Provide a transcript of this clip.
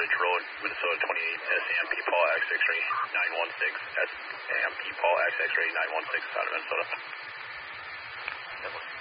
Ridge Road, Minnesota 28, SAMP Paul X-Ray 916, SAMP Paul X-Ray 916 out of Minnesota.